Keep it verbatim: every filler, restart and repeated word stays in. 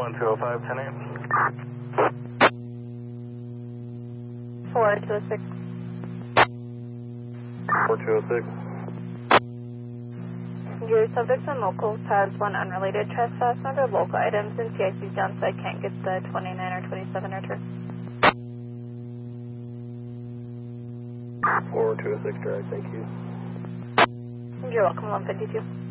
one two oh five, ten eight. four two oh six. four two oh six. Your subject on locals has one unrelated trespass under local items and C I C's downside can't get the twenty-nine or twenty-seven return. four two oh six drive, thank you. You're welcome, one fifty-two.